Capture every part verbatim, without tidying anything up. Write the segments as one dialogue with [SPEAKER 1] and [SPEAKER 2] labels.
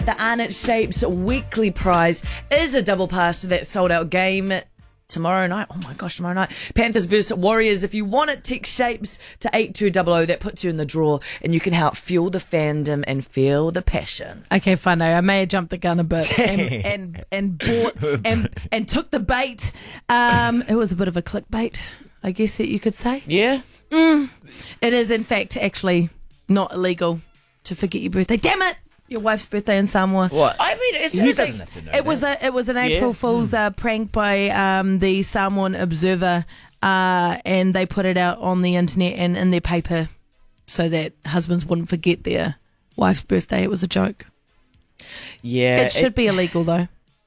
[SPEAKER 1] The Arnott Shapes weekly prize is a double pass to that sold-out game tomorrow night. Oh my gosh, tomorrow night. Panthers versus Warriors. If you want it, text Shapes to eight two zero zero. That puts you in the draw and you can help fuel the fandom and feel the passion.
[SPEAKER 2] Okay, Whānau, I may have jumped the gun a bit and and, and bought and, and took the bait. Um, it was a bit of a clickbait, I guess that you could say.
[SPEAKER 1] Yeah?
[SPEAKER 2] Mm, it is, in fact, actually not illegal to forget your birthday. Damn it! Your wife's birthday in Samoa.
[SPEAKER 1] What? I mean, it's,
[SPEAKER 3] He
[SPEAKER 1] it's
[SPEAKER 3] doesn't
[SPEAKER 1] like,
[SPEAKER 3] have to know
[SPEAKER 2] It
[SPEAKER 3] that.
[SPEAKER 2] was a it was an April
[SPEAKER 1] Yeah.
[SPEAKER 2] Fool's uh, prank by um, the Samoan Observer, uh, and they put it out on the internet and in their paper so that husbands wouldn't forget their wife's birthday. It was a joke.
[SPEAKER 1] yeah.
[SPEAKER 2] It should be illegal though.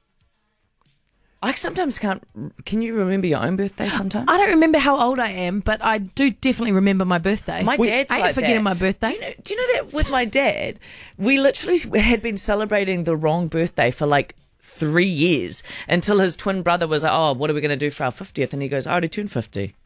[SPEAKER 1] I sometimes can't. Can you remember your own birthday sometimes?
[SPEAKER 2] I don't remember how old I am, but I do definitely remember my birthday.
[SPEAKER 1] My dad's
[SPEAKER 2] I ain't
[SPEAKER 1] like
[SPEAKER 2] forgetting
[SPEAKER 1] that.
[SPEAKER 2] my birthday.
[SPEAKER 1] Do you, know, do you know that with my dad, we literally had been celebrating the wrong birthday for like three years until his twin brother was like, "Oh, what are we going to do for our fiftieth?" And he goes, "I already turned fifty."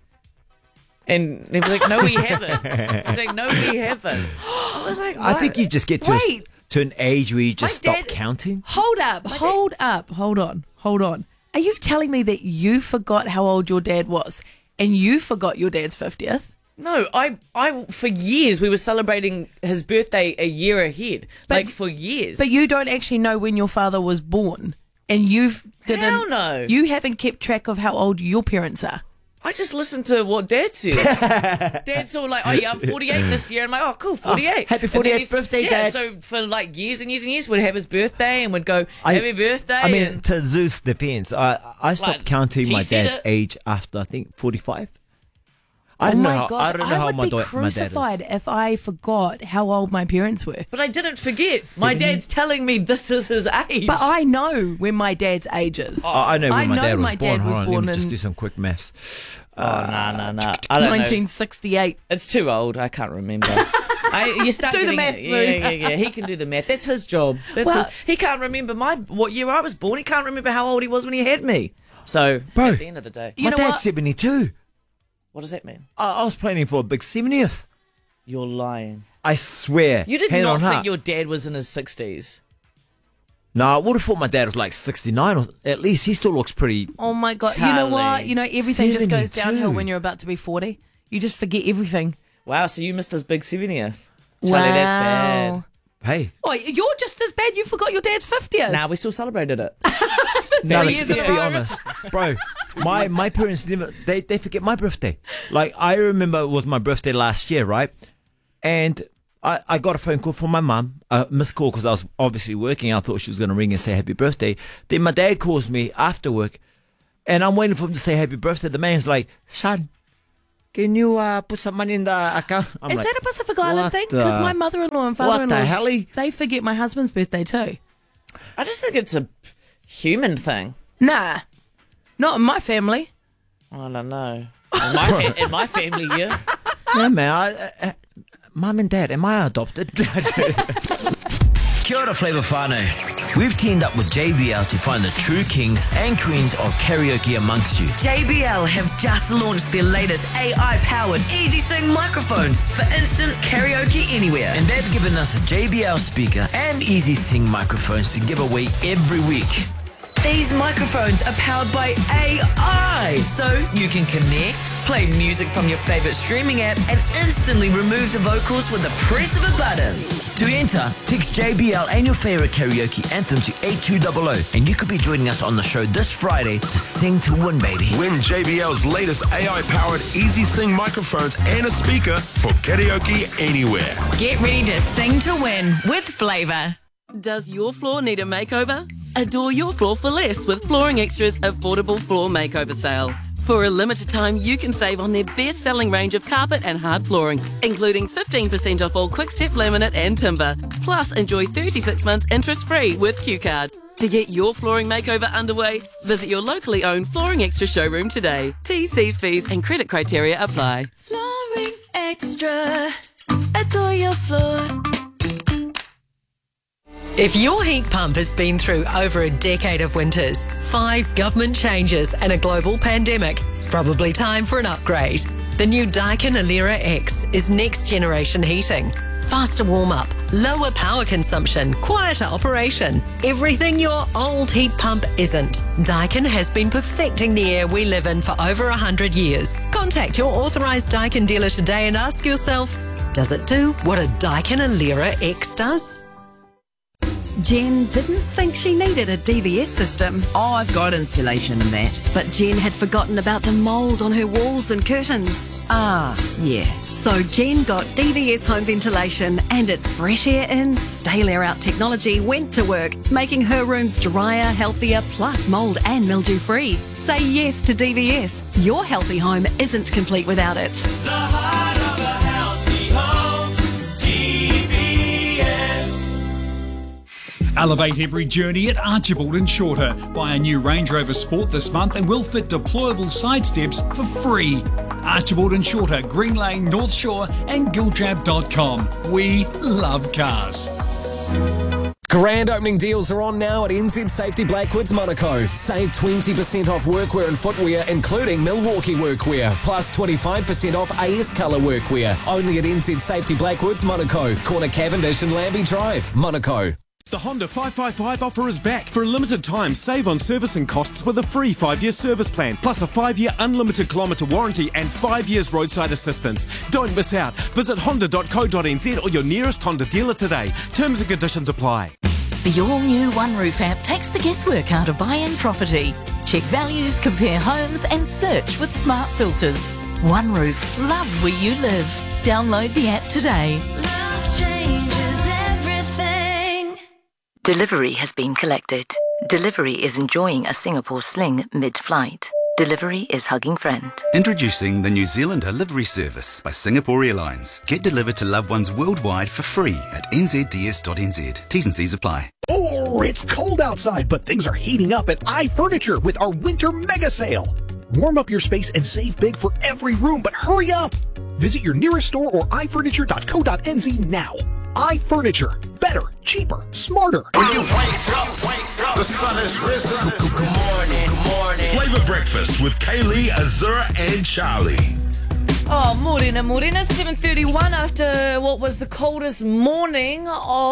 [SPEAKER 1] And he was like, "No, we haven't." He's like, "No, we haven't." I was like,
[SPEAKER 3] I
[SPEAKER 1] "What?"
[SPEAKER 3] think you just get to, a,
[SPEAKER 2] Wait.
[SPEAKER 3] to an age where you just
[SPEAKER 1] My
[SPEAKER 3] stop
[SPEAKER 1] dad-
[SPEAKER 3] counting.
[SPEAKER 2] Hold up, hold up, hold on, hold on. Are you telling me that you forgot how old your dad was and you forgot your dad's fiftieth?
[SPEAKER 1] No, I, I, for years we were celebrating his birthday a year ahead,
[SPEAKER 2] But-
[SPEAKER 1] like for years.
[SPEAKER 2] But you don't actually know when your father was born, and you've didn't.
[SPEAKER 1] Hell no.
[SPEAKER 2] You haven't kept track of how old your parents are.
[SPEAKER 1] I just listened to what Dad says. Dad's all like, "Oh yeah, I'm forty-eight this year." I'm like, "Oh, cool, forty-eight."
[SPEAKER 3] Oh, happy
[SPEAKER 1] And then
[SPEAKER 3] forty-eighth
[SPEAKER 1] he's-
[SPEAKER 3] birthday,
[SPEAKER 1] yeah,
[SPEAKER 3] Dad.
[SPEAKER 1] So for like years and years and years, we'd have his birthday and we'd go,
[SPEAKER 3] I-
[SPEAKER 1] "Happy birthday!"
[SPEAKER 3] I mean,
[SPEAKER 1] and
[SPEAKER 3] to Zeus depends. I I stopped
[SPEAKER 1] Like,
[SPEAKER 3] counting
[SPEAKER 1] he
[SPEAKER 3] my
[SPEAKER 1] said
[SPEAKER 3] dad's
[SPEAKER 1] it.
[SPEAKER 3] age after I think forty-five. I
[SPEAKER 2] Oh
[SPEAKER 3] don't know
[SPEAKER 2] my
[SPEAKER 3] how,
[SPEAKER 2] gosh,
[SPEAKER 3] I don't know how
[SPEAKER 2] would
[SPEAKER 3] my,
[SPEAKER 2] be
[SPEAKER 3] do- my dad
[SPEAKER 2] crucified
[SPEAKER 3] is.
[SPEAKER 2] if I forgot how old my parents were.
[SPEAKER 1] but I didn't forget. My dad's telling me this is his age.
[SPEAKER 2] But I know when my dad's age is.
[SPEAKER 3] Oh, I know when
[SPEAKER 2] I
[SPEAKER 3] my
[SPEAKER 2] know
[SPEAKER 3] dad was
[SPEAKER 2] my
[SPEAKER 3] born.
[SPEAKER 2] dad
[SPEAKER 3] Hold
[SPEAKER 2] was
[SPEAKER 3] on,
[SPEAKER 2] born
[SPEAKER 3] let me just
[SPEAKER 2] in-
[SPEAKER 3] do some quick maths.
[SPEAKER 1] oh no no no! I don't
[SPEAKER 2] nineteen
[SPEAKER 1] know.
[SPEAKER 2] sixty-eight.
[SPEAKER 1] It's too old. I can't remember. I, you start
[SPEAKER 2] Do the
[SPEAKER 1] getting-
[SPEAKER 2] math,
[SPEAKER 1] Yeah,
[SPEAKER 2] Sue.
[SPEAKER 1] yeah, yeah. He can do the math. That's his job. That's
[SPEAKER 2] Well-
[SPEAKER 1] his, he can't remember my what year I was born. He can't remember how old he was when he had me. So
[SPEAKER 3] Bro.
[SPEAKER 1] at the end of the day,
[SPEAKER 2] You
[SPEAKER 3] my
[SPEAKER 2] know
[SPEAKER 3] dad's
[SPEAKER 2] what?
[SPEAKER 3] seventy-two.
[SPEAKER 1] what does that mean?
[SPEAKER 3] I, I was planning for a big seventieth.
[SPEAKER 1] You're lying.
[SPEAKER 3] I swear.
[SPEAKER 1] You did
[SPEAKER 3] hand
[SPEAKER 1] not
[SPEAKER 3] on
[SPEAKER 1] think
[SPEAKER 3] heart.
[SPEAKER 1] your dad was in his sixties.
[SPEAKER 3] No, I would have thought my dad was like sixty-nine, or at least he still looks pretty.
[SPEAKER 2] Oh my God. You know what?
[SPEAKER 1] Charlie.
[SPEAKER 2] You know, everything just goes
[SPEAKER 3] seventy-two.
[SPEAKER 2] downhill when you're about to be forty. You just forget everything.
[SPEAKER 1] Wow, so you missed his big seventieth. Charlie, that's bad.
[SPEAKER 3] Hey,
[SPEAKER 2] Oh, you're just as bad. You forgot your dad's fiftieth.
[SPEAKER 1] Nah, we still celebrated it.
[SPEAKER 3] no, let's
[SPEAKER 2] years
[SPEAKER 3] just be
[SPEAKER 2] ago.
[SPEAKER 3] honest, bro. My my parents never they they forget my birthday. Like I remember it was my birthday last year, right? And I, I got a phone call from my mum, a missed call because I was obviously working. I thought she was going to ring and say happy birthday. Then my dad calls me after work, and I'm waiting for him to say happy birthday. The man's like, "Son, can you uh, put some money in the account?" I'm
[SPEAKER 2] Is
[SPEAKER 3] like,
[SPEAKER 2] that a Pacific Island
[SPEAKER 3] what
[SPEAKER 2] thing? Because
[SPEAKER 3] the-
[SPEAKER 2] my mother-in-law and
[SPEAKER 3] What
[SPEAKER 2] father-in-law,
[SPEAKER 3] the helly?
[SPEAKER 2] they forget my husband's birthday too.
[SPEAKER 1] I just think it's a human thing.
[SPEAKER 2] Nah, not in my family.
[SPEAKER 1] I don't know. In my, fa- in my family, yeah.
[SPEAKER 3] Yeah, man. I, uh, uh, Mum and Dad, am I adopted?
[SPEAKER 4] Kia ora, Flavour whānau. We've teamed up with J B L to find the true kings and queens of karaoke amongst you.
[SPEAKER 1] J B L have just launched their latest A I-powered Easy Sing microphones for instant karaoke anywhere.
[SPEAKER 4] And they've given us a J B L speaker and Easy Sing microphones to give away every week.
[SPEAKER 1] These microphones are powered by A I, so you can connect, play music from your favorite streaming app, and instantly remove the vocals with the press of a button.
[SPEAKER 4] To enter, text J B L and your favourite karaoke anthem to eight two zero zero, and you could be joining us on the show this Friday to sing to win, baby.
[SPEAKER 5] Win J B L's latest A I-powered Easy Sing microphones and a speaker for karaoke anywhere.
[SPEAKER 6] Get ready to sing to win with Flavour.
[SPEAKER 7] Does your floor need a makeover? Adore your floor for less with Flooring Extra's affordable floor makeover sale. For a limited time, you can save on their best-selling range of carpet and hard flooring, including fifteen percent off all Quickstep laminate and timber. Plus, enjoy thirty-six months interest-free with Q Card. To get your flooring makeover underway, visit your locally owned Flooring Extra showroom today. T's, C's, fees and credit criteria apply.
[SPEAKER 8] Flooring Extra. Adore your floor.
[SPEAKER 9] If your heat pump has been through over a decade of winters, five government changes and a global pandemic, it's probably time for an upgrade. The new Daikin Alera X is next generation heating. faster warm-up, lower power consumption, quieter operation. Everything your old heat pump isn't. Daikin has been perfecting the air we live in for over one hundred years. Contact your authorised Daikin dealer today and ask yourself, does it do what a Daikin Alera X does?
[SPEAKER 10] Jen didn't think she needed a D V S system.
[SPEAKER 11] Oh, I've got insulation and that.
[SPEAKER 10] But Jen had forgotten about the mould on her walls and curtains.
[SPEAKER 11] Ah, yeah.
[SPEAKER 10] So Jen got D V S home ventilation, and its fresh air in, stale air out technology went to work, making her rooms drier, healthier, plus mould and mildew free. Say yes to D V S. Your healthy home isn't complete without it.
[SPEAKER 12] The heart of a healthy home, D V S.
[SPEAKER 13] Elevate every journey at Archibald and Shorter. Buy a new Range Rover Sport this month and we'll fit deployable side steps for free. Archibald and Shorter, Green Lane, North Shore and giltrap dot com. We love cars.
[SPEAKER 14] Grand opening deals are on now at N Z Safety Blackwoods Monaco. Save twenty percent off workwear and footwear, including Milwaukee workwear, plus twenty-five percent off A S Colour workwear. Only at N Z Safety Blackwoods Monaco, corner Cavendish and Lambie Drive, Monaco.
[SPEAKER 15] The Honda five five five offer is back. For a limited time, save on servicing costs with a free five-year service plan, plus a five-year unlimited kilometre warranty and five years roadside assistance. Don't miss out. Visit honda dot co dot n z or your nearest Honda dealer today. Terms and conditions apply.
[SPEAKER 16] The all-new OneRoof app takes the guesswork out of buying property. Check values, compare homes and search with smart filters. OneRoof. Love where you live. Download the app today.
[SPEAKER 8] Love changes everything.
[SPEAKER 17] Delivery has been collected. Delivery is enjoying a Singapore sling mid-flight. Delivery is hugging friend.
[SPEAKER 18] Introducing the New Zealander Livery Service by Singapore Airlines. Get delivered to loved ones worldwide for free at n z d s dot n z. T's and C's apply.
[SPEAKER 19] Oh, it's cold outside, but things are heating up at iFurniture with our winter mega sale. Warm up your space and save big for every room, but hurry up! Visit your nearest store or i furniture dot co dot n z now. iFurniture. Better, cheaper, smarter.
[SPEAKER 5] When you wake up, wake up, the sun is risen. Good morning, good morning. Flavor Breakfast with Kaylee, Azura, and Charlie.
[SPEAKER 1] Oh, morena, morena, seven thirty-one after what was the coldest morning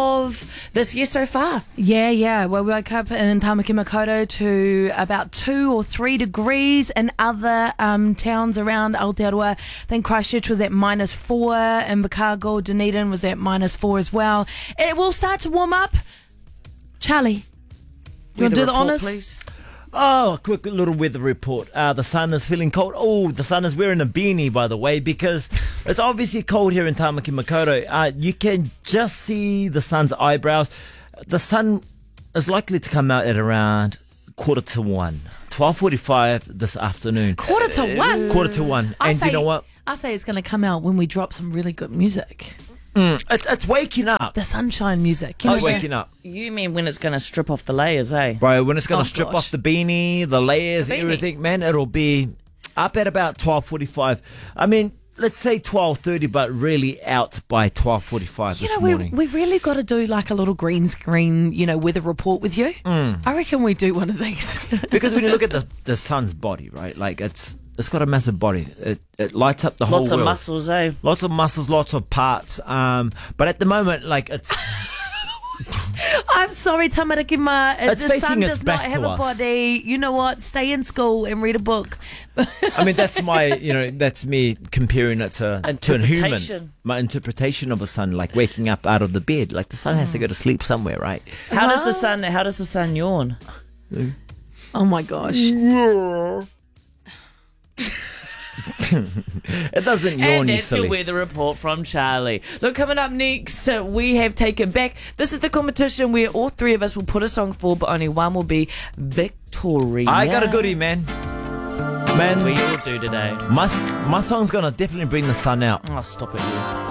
[SPEAKER 1] of this year so far.
[SPEAKER 2] Yeah, yeah. Well, we woke up in Tamaki Makaurau to about two or three degrees, and other um, towns around Aotearoa. I think Christchurch was at minus four, and Invercargill, Dunedin was at minus four as well. It will start to warm up. Charlie, you want to do the honours?
[SPEAKER 1] Please.
[SPEAKER 3] Oh, a quick little weather report. Uh, the sun is feeling cold. Oh, the sun is wearing a beanie, by the way, because it's obviously cold here in Tamaki Makaurau. Uh, you can just see the sun's eyebrows. The sun is likely to come out at around quarter to one. twelve forty-five this afternoon.
[SPEAKER 2] Quarter to one?
[SPEAKER 3] Quarter to one.
[SPEAKER 2] I
[SPEAKER 3] and
[SPEAKER 2] say,
[SPEAKER 3] you know what?
[SPEAKER 2] I say it's going to come out when we drop some really good music.
[SPEAKER 3] Mm, it's, it's waking up.
[SPEAKER 2] The sunshine music. You
[SPEAKER 3] It's
[SPEAKER 2] know,
[SPEAKER 3] waking up.
[SPEAKER 1] You mean when it's going to strip off the layers, eh?
[SPEAKER 3] Bro, when it's going
[SPEAKER 1] Oh,
[SPEAKER 3] to strip
[SPEAKER 1] gosh.
[SPEAKER 3] off the beanie, the layers,
[SPEAKER 1] The beanie.
[SPEAKER 3] everything, man, it'll be up at about twelve forty-five. I mean, let's say twelve thirty, but really out by twelve forty-five
[SPEAKER 2] You
[SPEAKER 3] this
[SPEAKER 2] know, we,
[SPEAKER 3] morning.
[SPEAKER 2] we really got to do like a little green screen, you know, weather report with you.
[SPEAKER 3] Mm.
[SPEAKER 2] I reckon we do one of these.
[SPEAKER 3] Because when you look at the, the sun's body, right, like it's it's got a massive body. It it lights up the whole
[SPEAKER 1] Lots of
[SPEAKER 3] world.
[SPEAKER 1] muscles, eh?
[SPEAKER 3] Lots of muscles, lots of parts. Um, but at the moment, like it's
[SPEAKER 2] I'm sorry, Tamarakima.
[SPEAKER 3] It's
[SPEAKER 2] The
[SPEAKER 3] facing
[SPEAKER 2] sun
[SPEAKER 3] its
[SPEAKER 2] does not
[SPEAKER 3] back
[SPEAKER 2] have
[SPEAKER 3] to
[SPEAKER 2] a
[SPEAKER 3] us.
[SPEAKER 2] body. You know what? Stay in school and read a book.
[SPEAKER 3] I mean, that's my, you know, that's me comparing it to, to a human.
[SPEAKER 1] Interpretation.
[SPEAKER 3] My interpretation of a sun, like waking up out of the bed. Like the sun has to go to sleep somewhere, right?
[SPEAKER 1] How does the sun? How does the sun yawn?
[SPEAKER 2] Oh my gosh.
[SPEAKER 3] It doesn't yawn,
[SPEAKER 1] And
[SPEAKER 3] you
[SPEAKER 1] that's your
[SPEAKER 3] silly.
[SPEAKER 1] weather report from Charlie. Look, coming up next, uh, we have taken back. This is the competition where all three of us will put a song for, but only one will be victorious.
[SPEAKER 3] I got a goodie, man. Man,
[SPEAKER 1] We will do today.
[SPEAKER 3] my, my song's gonna definitely bring the sun out.
[SPEAKER 1] Oh, stop it, you.